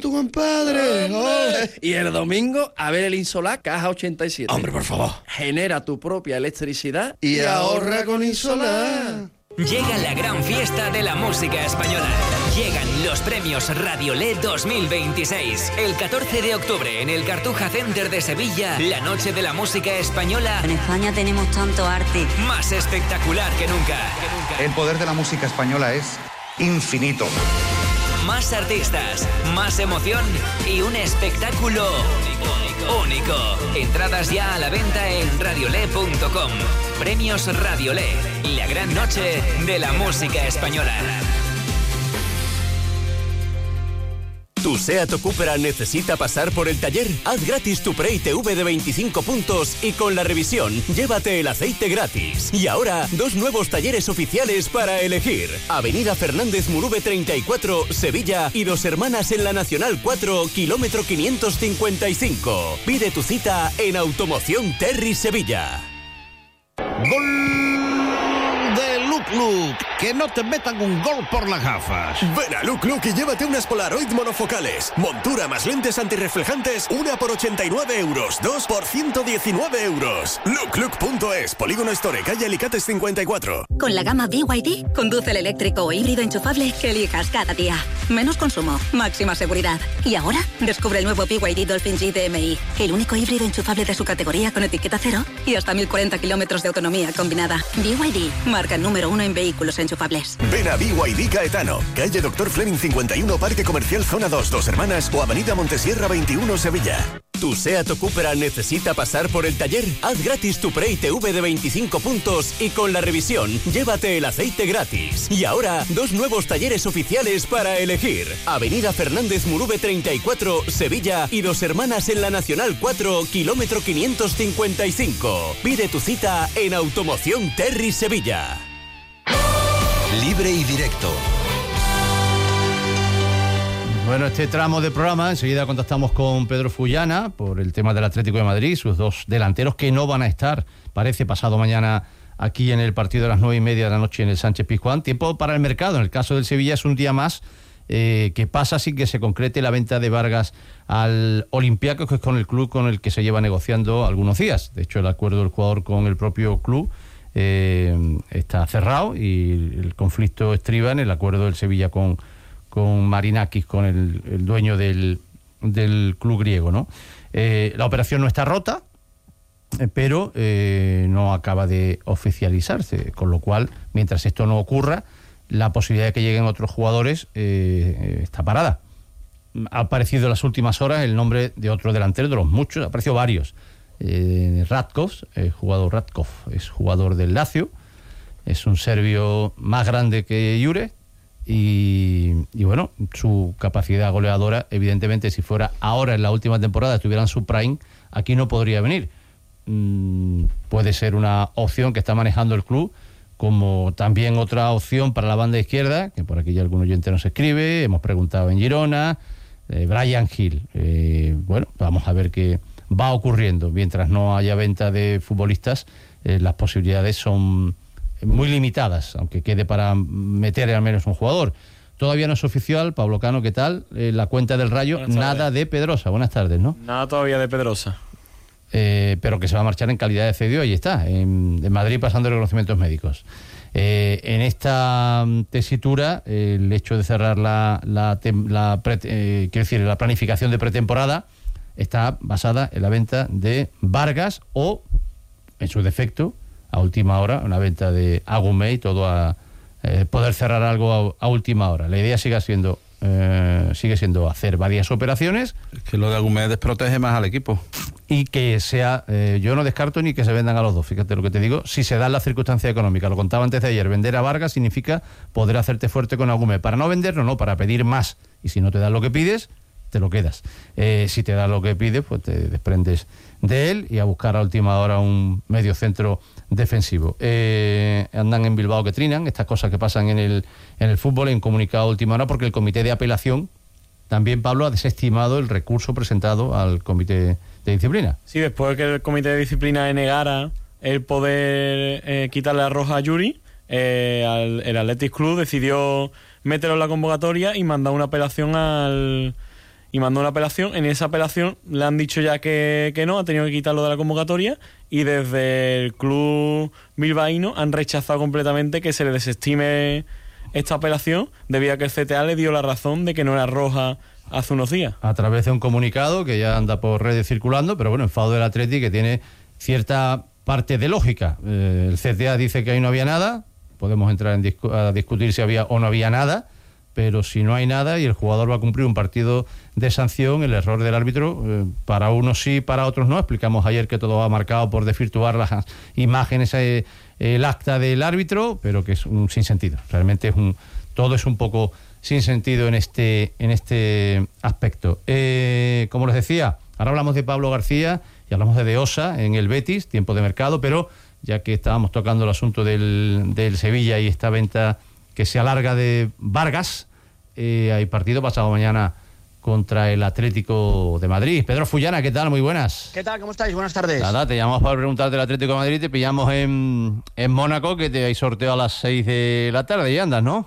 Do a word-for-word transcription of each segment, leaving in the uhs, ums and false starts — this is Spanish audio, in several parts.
tu compadre. ¡Ole! Y el domingo, a ver el Insolar Caja ochenta y siete. Hombre, por favor. Genera tu propia electricidad y ahorra con Insolar. Llega la gran fiesta de la música española. Llegan los premios Radiolé dos mil veintiséis. El catorce de octubre en el Cartuja Center de Sevilla, la noche de la música española. En España tenemos tanto arte. Más espectacular que nunca. Que nunca. El poder de la música española es infinito. Más artistas, más emoción y un espectáculo único. único. Entradas ya a la venta en radiolé punto com. Premios Radiolé, la gran noche de la música española. ¿Tu SEAT o Cupra necesita pasar por el taller? Haz gratis tu pre I T V de veinticinco puntos y con la revisión llévate el aceite gratis. Y ahora, dos nuevos talleres oficiales para elegir. Avenida Fernández Murube treinta y cuatro, Sevilla, y Dos Hermanas en la Nacional cuatro, kilómetro quinientos cincuenta y cinco. Pide tu cita en Automoción Terry Sevilla. ¡Gol de Luc Luc! ¡Que no te metan un gol por las gafas! Ven a Luc Luc y llévate unas Polaroid monofocales. Montura más lentes antirreflejantes, una por ochenta y nueve euros, dos por ciento diecinueve euros. luc luc punto es, Polígono Store, calle Alicates cincuenta y cuatro. Con la gama B Y D, conduce el eléctrico o híbrido enchufable que elijas cada día. Menos consumo, máxima seguridad. Y ahora, descubre el nuevo B Y D Dolphin G D M I, el único híbrido enchufable de su categoría con etiqueta cero y hasta mil cuarenta kilómetros de autonomía combinada. B Y D, marca número uno en vehículos enchufables. Ven a B Y D Caetano, calle Doctor Fleming cincuenta y uno, Parque Comercial Zona dos, Dos Hermanas, o Avenida Montesierra veintiuno, Sevilla. ¿Tu SEAT o Cupra necesita pasar por el taller? Haz gratis tu pre I T V de veinticinco puntos y con la revisión llévate el aceite gratis. Y ahora, dos nuevos talleres oficiales para elegir. Avenida Fernández Murube treinta y cuatro, Sevilla, y Dos Hermanas en la Nacional cuatro, kilómetro quinientos cincuenta y cinco. Pide tu cita en Automoción Terry Sevilla. Libre y directo. Bueno, este tramo de programa, enseguida contactamos con Pedro Fullana por el tema del Atlético de Madrid, sus dos delanteros que no van a estar, parece, pasado mañana aquí en el partido de las nueve y media de la noche en el Sánchez Pizjuán. Tiempo para el mercado. En el caso del Sevilla es un día más eh, que pasa sin que se concrete la venta de Vargas al Olympiacos, que es con el club con el que se lleva negociando algunos días. De hecho, el acuerdo del jugador con el propio club eh, está cerrado y el conflicto estriba en el acuerdo del Sevilla con con Marinakis, con el, el dueño del, del club griego, ¿no? Eh, la operación no está rota, eh, pero eh, no acaba de oficializarse, con lo cual, mientras esto no ocurra, la posibilidad de que lleguen otros jugadores eh, está parada. Ha aparecido en las últimas horas el nombre de otro delantero, de los muchos, ha aparecido varios. Eh, Radkov, el jugador Radkov, es jugador del Lazio, es un serbio más grande que Jure. Y, y bueno, su capacidad goleadora, evidentemente, si fuera ahora en la última temporada, estuviera en su prime, aquí no podría venir. Mm, puede ser una opción que está manejando el club, como también otra opción para la banda izquierda, que por aquí ya algún oyente nos escribe, hemos preguntado en Girona, eh, Brian Hill. Eh, bueno, vamos a ver qué va ocurriendo. Mientras no haya venta de futbolistas, eh, las posibilidades son muy limitadas, aunque quede para meter al menos un jugador. Todavía no es oficial. Pablo Cano, ¿qué tal? Eh, la cuenta del Rayo, nada de Pedrosa. Buenas tardes, ¿no? Nada todavía de Pedrosa. Eh, pero que se va a marchar en calidad de cedido, ahí está, en, en Madrid, pasando reconocimientos médicos. Eh, en esta tesitura, eh, el hecho de cerrar la, la, la pre, eh, quiero decir, la planificación de pretemporada está basada en la venta de Vargas o, en su defecto, a última hora, una venta de Agumé y todo a eh, poder cerrar algo a, a última hora. La idea sigue siendo eh, sigue siendo hacer varias operaciones. Es que lo de Agumé desprotege más al equipo. Y que sea, eh, yo no descarto ni que se vendan a los dos, fíjate lo que te digo, si se dan las circunstancias económicas. Lo contaba antes de ayer, vender a Vargas significa poder hacerte fuerte con Agumé. Para no venderlo, no, para pedir más. Y si no te dan lo que pides, te lo quedas. Eh, si te dan lo que pides, pues te desprendes de él y a buscar a última hora un medio centro defensivo. Eh, andan en Bilbao que trinan, estas cosas que pasan en el, en el fútbol, en comunicado a última hora, porque el comité de apelación también, Pablo, ha desestimado el recurso presentado al comité de disciplina. Sí, después de que el comité de disciplina denegara el poder eh, quitarle la roja a Yuri, eh, al, el Athletic Club decidió meterlo en la convocatoria y mandar una apelación al y mandó una apelación. En esa apelación le han dicho ya que, que no, ha tenido que quitarlo de la convocatoria, y desde el club bilbaíno han rechazado completamente que se le desestime esta apelación, debido a que el C T A le dio la razón de que no era roja hace unos días. A través de un comunicado que ya anda por redes circulando, pero bueno, enfado del Atleti que tiene cierta parte de lógica. Eh, el C T A dice que ahí no había nada, podemos entrar en discu- a discutir si había o no había nada, pero si no hay nada y el jugador va a cumplir un partido de sanción, el error del árbitro, eh, para unos sí, para otros no. Explicamos ayer que todo va marcado por desvirtuar las imágenes, eh, el acta del árbitro, pero que es un sinsentido. Realmente es un todo es un poco sin sentido en este en este aspecto. Eh, como les decía, ahora hablamos de Pablo García y hablamos de De Osa en el Betis, tiempo de mercado, pero ya que estábamos tocando el asunto del, del Sevilla y esta venta que se alarga de Vargas, eh, hay partido pasado mañana contra el Atlético de Madrid. Pedro Fullana, ¿qué tal? Muy buenas. ¿Qué tal? ¿Cómo estáis? Buenas tardes. Nada, te llamamos para preguntarte del Atlético de Madrid, te pillamos en, en Mónaco, que te hay sorteo a las seis de la tarde y andas, ¿no?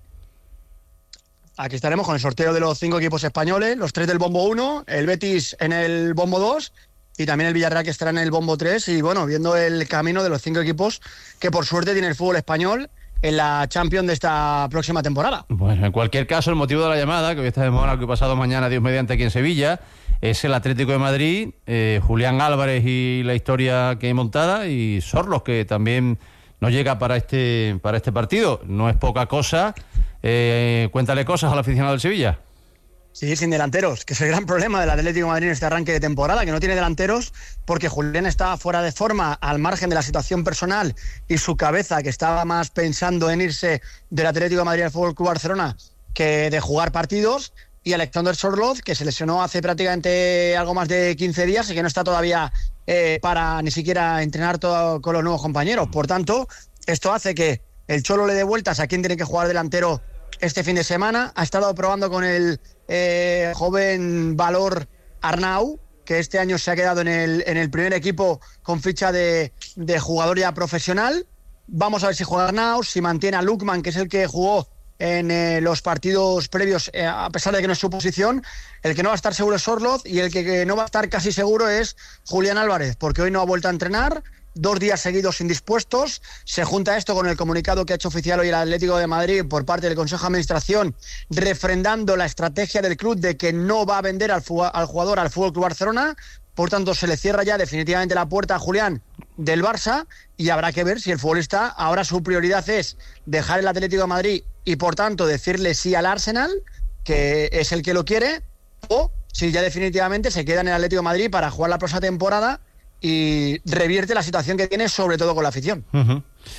Aquí estaremos con el sorteo de los cinco equipos españoles, los tres del bombo uno, el Betis en el bombo dos y también el Villarreal que estará en el bombo tres, y bueno, viendo el camino de los cinco equipos que por suerte tiene el fútbol español en la Champions de esta próxima temporada. Bueno, en cualquier caso, el motivo de la llamada, que hoy está en Mónaco y pasado mañana, Dios mediante, aquí en Sevilla, es el Atlético de Madrid, eh, Julián Álvarez y la historia que hay montada, y Sorlos, que también no llega para este para este partido. No es poca cosa. Eh, cuéntale cosas al aficionado del Sevilla. Sí, sin delanteros, que es el gran problema del Atlético de Madrid en este arranque de temporada, que no tiene delanteros porque Julián está fuera de forma, al margen de la situación personal, y su cabeza, que estaba más pensando en irse del Atlético de Madrid al F C Barcelona que de jugar partidos, y Alexander Sorloz, que se lesionó hace prácticamente algo más de quince días y que no está todavía eh, para ni siquiera entrenar todo con los nuevos compañeros. Por tanto, esto hace que el Cholo le dé vueltas a quién tiene que jugar delantero este fin de semana. Ha estado probando con el eh, joven valor Arnau, que este año se ha quedado en el, en el primer equipo con ficha de, de jugador ya profesional. Vamos a ver si juega Arnau, si mantiene a Lukman, que es el que jugó en eh, los partidos previos, eh, a pesar de que no es su posición. El que no va a estar seguro es Sorloz, y el que, que no va a estar casi seguro es Julián Álvarez, porque hoy no ha vuelto a entrenar, dos días seguidos indispuestos. Se junta esto con el comunicado que ha hecho oficial hoy el Atlético de Madrid por parte del Consejo de Administración, refrendando la estrategia del club de que no va a vender al, al jugador al F C Barcelona. Por tanto, se le cierra ya definitivamente la puerta a Julián del Barça, y habrá que ver si el futbolista ahora su prioridad es dejar el Atlético de Madrid y por tanto decirle sí al Arsenal, que es el que lo quiere, o si ya definitivamente se queda en el Atlético de Madrid para jugar la próxima temporada y revierte la situación que tiene, sobre todo con la afición. Uh-huh.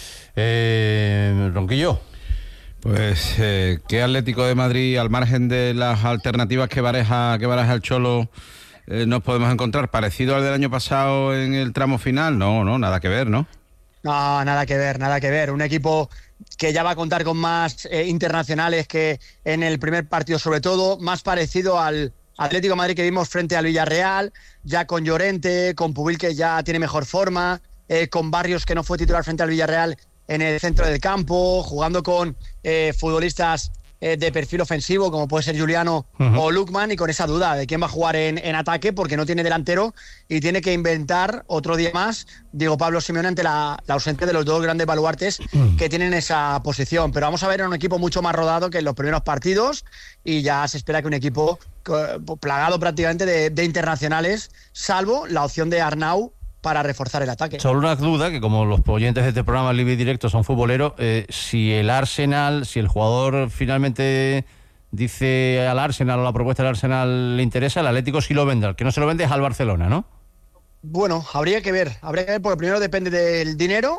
eh, Ronquillo. Pues, eh, ¿qué Atlético de Madrid, al margen de las alternativas que baraja, que baraja el Cholo, eh, nos podemos encontrar? ¿Parecido al del año pasado en el tramo final? No, no, nada que ver, ¿no? No, nada que ver, nada que ver. Un equipo que ya va a contar con más eh, internacionales que en el primer partido, sobre todo, más parecido al Atlético de Madrid que vimos frente al Villarreal, ya con Llorente, con Pubil, que ya tiene mejor forma, eh, con Barrios, que no fue titular frente al Villarreal en el centro del campo, jugando con eh, futbolistas eh, de perfil ofensivo, como puede ser Juliano uh-huh. o Lukman, y con esa duda de quién va a jugar en, en ataque, porque no tiene delantero y tiene que inventar otro día más, digo Pablo Simeone, ante la, la ausencia de los dos grandes baluartes uh-huh. que tienen esa posición. Pero vamos a ver a un equipo mucho más rodado que en los primeros partidos, y ya se espera que un equipo plagado prácticamente de, de internacionales, salvo la opción de Arnau para reforzar el ataque. Solo una duda, que como los oyentes de este programa libre y directo son futboleros, eh, si el Arsenal, si el jugador finalmente dice al Arsenal o la propuesta del Arsenal le interesa, el Atlético sí lo vende, el que no se lo vende es al Barcelona, ¿no? Bueno, habría que ver, habría que ver, porque primero depende del dinero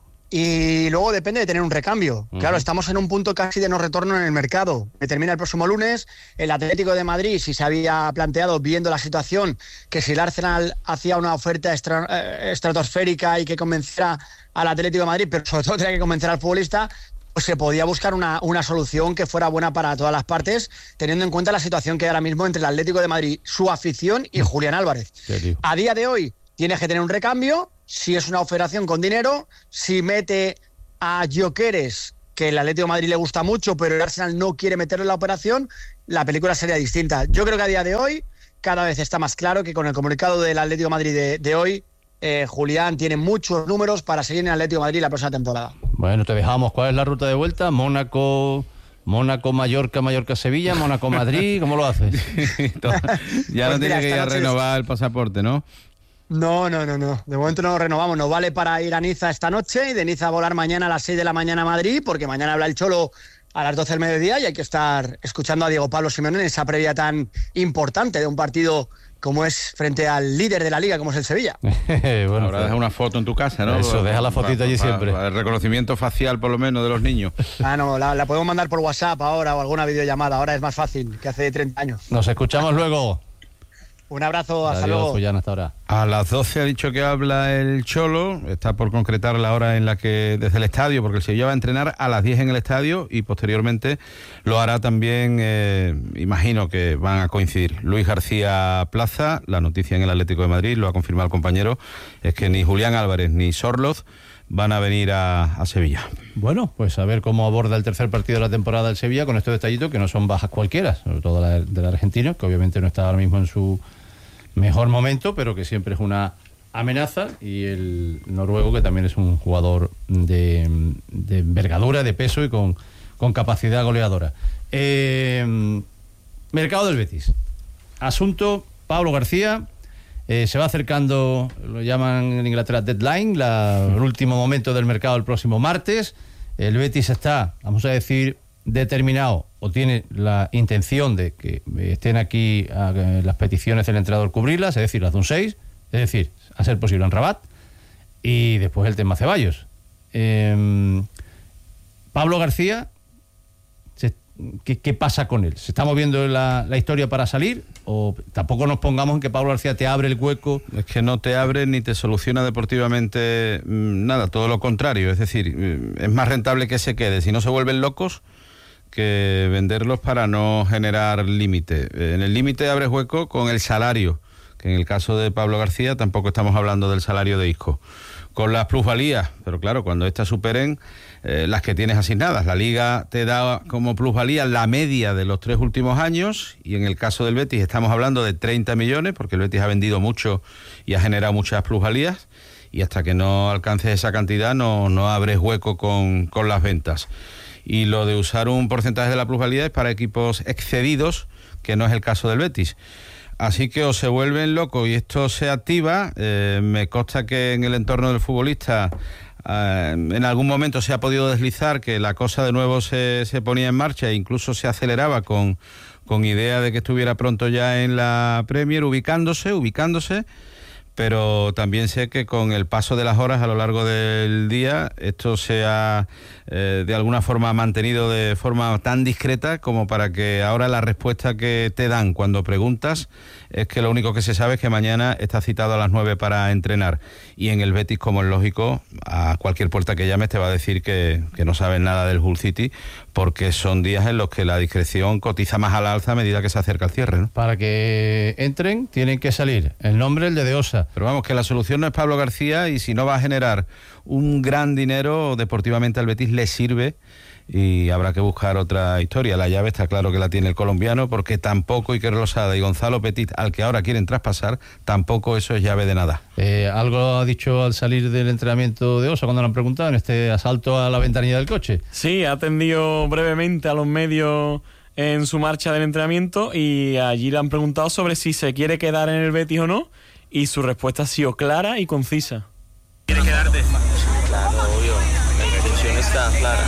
y luego depende de tener un recambio. Uh-huh. Claro, estamos en un punto casi de no retorno en el mercado. Que termina el próximo lunes. El Atlético de Madrid, si se había planteado, viendo la situación, que si el Arsenal hacía una oferta estra, eh, estratosférica y que convenciera al Atlético de Madrid, pero sobre todo tenía que convencer al futbolista, pues se podía buscar una, una solución que fuera buena para todas las partes, teniendo en cuenta la situación que hay ahora mismo entre el Atlético de Madrid, su afición y Julián Álvarez. A día de hoy tienes que tener un recambio. Si es una operación con dinero, si mete a Gyökeres, que el Atlético de Madrid le gusta mucho, pero el Arsenal no quiere meterle en la operación, la película sería distinta. Yo creo que a día de hoy cada vez está más claro que con el comunicado del Atlético de Madrid de, de hoy, eh, Julián tiene muchos números para seguir en el Atlético de Madrid la próxima temporada. Bueno, te dejamos. ¿Cuál es la ruta de vuelta? Mónaco... Mónaco, Mallorca, Mallorca, Sevilla, Mónaco, Madrid, ¿cómo lo haces? Ya pues no tiene que ir a renovar es... el pasaporte, ¿no? No, no, no, no. De momento no lo renovamos. Nos vale para ir a Niza esta noche y de Niza a volar mañana a las seis de la mañana a Madrid, porque mañana habla el Cholo a las doce del mediodía y hay que estar escuchando a Diego Pablo Simeone en esa previa tan importante de un partido como es frente al líder de la liga, como es el Sevilla. Bueno, ahora deja una foto en tu casa, ¿no? Eso, deja la fotito allí para, siempre. Para el reconocimiento facial, por lo menos, de los niños. Ah, no, la, la podemos mandar por WhatsApp ahora o alguna videollamada. Ahora es más fácil que hace treinta años. Nos escuchamos luego. Un abrazo, hasta Adiós, luego. Fullana, hasta ahora. A las doce ha dicho que habla el Cholo, está por concretar la hora en la que desde el estadio, porque el Sevilla va a entrenar a las diez en el estadio y posteriormente lo hará también, eh, imagino que van a coincidir Luis García Plaza. La noticia en el Atlético de Madrid, lo ha confirmado el compañero, es que ni Julián Álvarez ni Sorloz van a venir a, a Sevilla. Bueno, pues a ver cómo aborda el tercer partido de la temporada del Sevilla con estos detallitos que no son bajas cualquiera, sobre todo la del argentino, que obviamente no está ahora mismo en su mejor momento, pero que siempre es una amenaza, y el noruego, que también es un jugador de, de envergadura, de peso y con, con capacidad goleadora. Eh, mercado del Betis. Asunto Pablo García. Eh, se va acercando, lo llaman en Inglaterra deadline, la, el último momento del mercado el próximo martes. El Betis está, vamos a decir, determinado o tiene la intención de que estén aquí a, a, las peticiones del entrenador cubrirlas, es decir, las de un seis, es decir, a ser posible en Rabat, y después el tema Ceballos. Eh, Pablo García, se, ¿qué, ¿qué pasa con él? ¿Se está moviendo la, la historia para salir? O tampoco nos pongamos en que Pablo García te abre el hueco. Es que no te abre ni te soluciona deportivamente mmm, nada, todo lo contrario. Es decir, mmm, es más rentable que se quede, si no se vuelven locos, que venderlos para no generar límite. En el límite abres hueco con el salario, que en el caso de Pablo García tampoco estamos hablando del salario de Isco. Con las plusvalías, pero claro, cuando estas superen eh, las que tienes asignadas. La Liga te da como plusvalía la media de los tres últimos años, y en el caso del Betis estamos hablando de treinta millones, porque el Betis ha vendido mucho y ha generado muchas plusvalías, y hasta que no alcances esa cantidad no, no abres hueco con, con las ventas. Y lo de usar un porcentaje de la plusvalía es para equipos excedidos, que no es el caso del Betis. Así que o se vuelven locos y esto se activa. Eh, me consta que en el entorno del futbolista eh, en algún momento se ha podido deslizar que la cosa de nuevo se, se ponía en marcha e incluso se aceleraba con, con idea de que estuviera pronto ya en la Premier, ubicándose, ubicándose. Pero también sé que con el paso de las horas a lo largo del día esto se ha eh, de alguna forma mantenido de forma tan discreta como para que ahora la respuesta que te dan cuando preguntas es que lo único que se sabe es que mañana está citado a las nueve para entrenar. Y en el Betis, como es lógico, a cualquier puerta que llames te va a decir que, que no saben nada del Hull City, porque son días en los que la discreción cotiza más a la alza a medida que se acerca el cierre, ¿no? Para que entren tienen que salir el nombre, el de De Osa. Pero vamos, que la solución no es Pablo García, y si no va a generar un gran dinero deportivamente al Betis le sirve, y habrá que buscar otra historia. La llave está claro que la tiene el colombiano, porque tampoco Iker Losada y Gonzalo Petit, al que ahora quieren traspasar, tampoco eso es llave de nada. Eh, ¿Algo ha dicho al salir del entrenamiento de Osa cuando le han preguntado en este asalto a la ventanilla del coche? Sí, ha atendido brevemente a los medios en su marcha del entrenamiento, y allí le han preguntado sobre si se quiere quedar en el Betis o no, y su respuesta ha sido clara y concisa. ¿Quiere quedarte? Claro, obvio. La decisión está clara.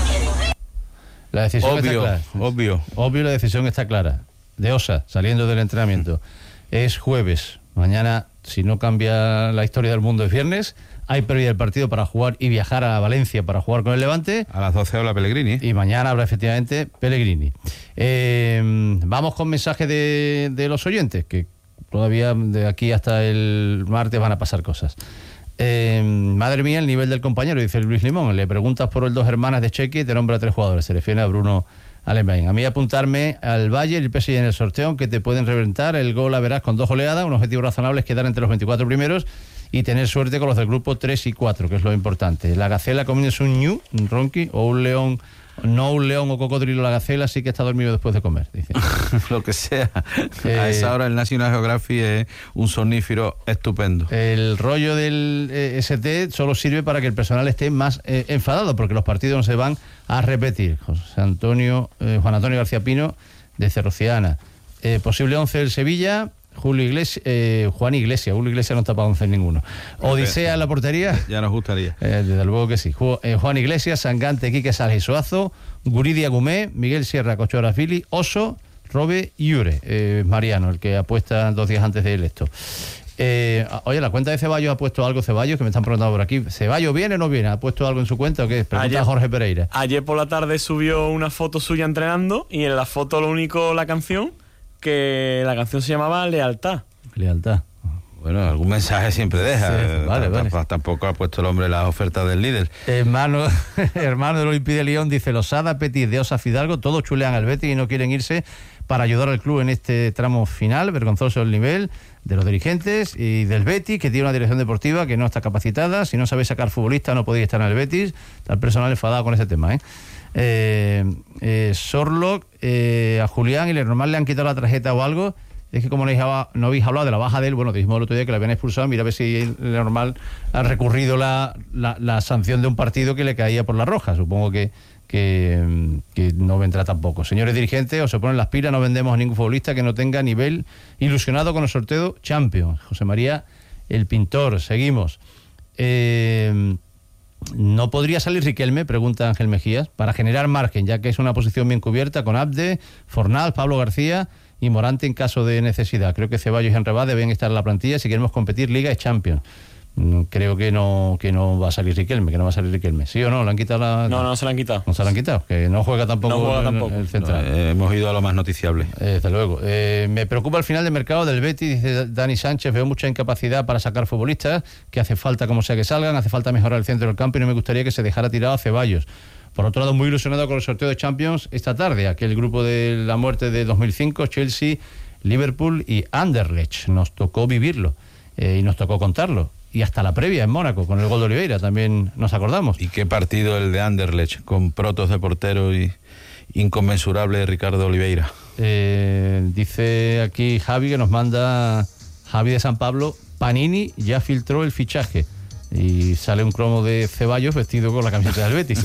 La decisión obvio, está clara. Obvio. Obvio, la decisión está clara. De Osa, saliendo del entrenamiento. Es jueves. Mañana, si no cambia la historia del mundo, es viernes. Hay previa del partido para jugar y viajar a Valencia para jugar con el Levante. A las doce habla Pellegrini. Y mañana habrá efectivamente Pellegrini. Eh, vamos con mensajes de, de los oyentes, que todavía de aquí hasta el martes van a pasar cosas. Eh, madre mía, el nivel del compañero, dice Luis Limón. Le preguntas por el dos hermanas de Chequi y te nombra tres jugadores. Se refiere a Bruno Alemán. A mí apuntarme al Bayern y el P S G en el sorteo, que te pueden reventar. El gol a verás con dos oleadas. Un objetivo razonable es quedar entre los veinticuatro primeros y tener suerte con los del grupo tres y cuatro, que es lo importante. La Gacela comiéndose un ñu, un ronqui, o un león, no un león o cocodrilo, la Gacela sí que está dormido después de comer, dice. Lo que sea. Eh, a esa hora el National Geographic es un sonífero estupendo. El rollo del eh, S T solo sirve para que el personal esté más eh, enfadado, porque los partidos no se van a repetir. José Antonio, eh, Juan Antonio García Pino, de Cerrociana. Eh, posible once del Sevilla, Julio Iglesias, eh, Juan Iglesias, Julio Iglesias no está para once ninguno. Odisea en la portería. Ya nos gustaría. Eh, desde luego que sí. Ju eh, Juan Iglesias, Sangante, Quique Salas y Soazo, Guridia Gumé, Miguel Sierra, Cochora Fili, Oso, Robe y Ure. Eh, Mariano, el que apuesta dos días antes de esto. Eh, oye, la cuenta de Ceballos ha puesto algo, Ceballos, que me están preguntando por aquí. ¿Ceballos viene o no viene? ¿Ha puesto algo en su cuenta o qué? Pregunta ayer, a Jorge Pereira. Ayer por la tarde subió una foto suya entrenando y en la foto lo único, la canción, que la canción se llamaba Lealtad. Lealtad. Bueno, algún mensaje siempre deja. Sí, vale, T vale. Tampoco ha puesto el hombre las ofertas del líder. Hermano, hermano del Olympique de Lyon, dice: Losada, Petit, de Osa Fidalgo, todos chulean al Betis y no quieren irse para ayudar al club en este tramo final. Vergonzoso el nivel de los dirigentes y del Betis, que tiene una dirección deportiva que no está capacitada. Si no sabéis sacar futbolistas, no podéis estar en el Betis. Está el personal enfadado con ese tema, ¿eh? Eh, eh, Sorlock, eh, a Julián y le normal le han quitado la tarjeta o algo. Es que como no habéis, no habéis hablado de la baja de él, bueno, dijimos el otro día que le habían expulsado, mira a ver si le normal ha recurrido la, la, la sanción de un partido que le caía por la roja. Supongo que, que, que no vendrá tampoco. Señores dirigentes, os se ponen las pilas, no vendemos a ningún futbolista que no tenga nivel. Ilusionado con el sorteo Champions. José María el Pintor, seguimos. Eh... ¿No podría salir Riquelme? Pregunta Ángel Mejías, para generar margen, ya que es una posición bien cubierta con Abde, Fornal, Pablo García y Morante en caso de necesidad. Creo que Ceballos y Enrebá deben estar en la plantilla si queremos competir Liga y Champions. Creo que no que no va a salir Riquelme, que no va a salir Riquelme. ¿Sí o no? ¿Le han quitado la...? No, no se la han quitado. No se la han quitado, que no juega tampoco, no juega el, tampoco. el central. No, eh, hemos ido a lo más noticiable. Eh, desde luego. Eh, me preocupa el final del mercado del Betis, dice Dani Sánchez. Veo mucha incapacidad para sacar futbolistas, que hace falta como sea que salgan, hace falta mejorar el centro del campo y no me gustaría que se dejara tirado a Ceballos. Por otro lado, muy ilusionado con el sorteo de Champions esta tarde, aquel grupo de la muerte de dos mil cinco, Chelsea, Liverpool y Anderlecht. Nos tocó vivirlo eh, y nos tocó contarlo. Y hasta la previa en Mónaco, con el gol de Oliveira, también nos acordamos. Y qué partido el de Anderlecht, con protos de portero y inconmensurable Ricardo Oliveira. Eh, dice aquí Javi, que nos manda Javi de San Pablo, Panini ya filtró el fichaje. Y sale un cromo de Ceballos vestido con la camiseta del Betis.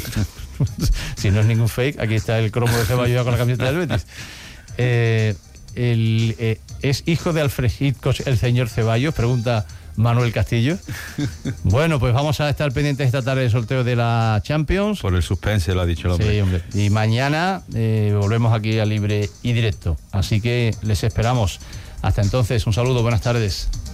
Si no es ningún fake, aquí está el cromo de Ceballos con la camiseta del Betis. Eh, el, eh, ¿Es hijo de Alfred Hitchcock el señor Ceballos? Pregunta Manuel Castillo. Bueno, pues vamos a estar pendientes esta tarde del sorteo de la Champions. Por el suspense, lo ha dicho el hombre. Sí, hombre. Y mañana eh, volvemos aquí a Libre y Directo. Así que les esperamos. Hasta entonces, un saludo, buenas tardes.